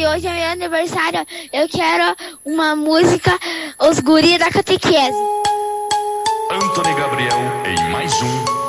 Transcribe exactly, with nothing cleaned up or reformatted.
Oi, hoje é meu aniversário. Eu quero uma música Os Guri da Catequese. Antônio Gabriel em mais um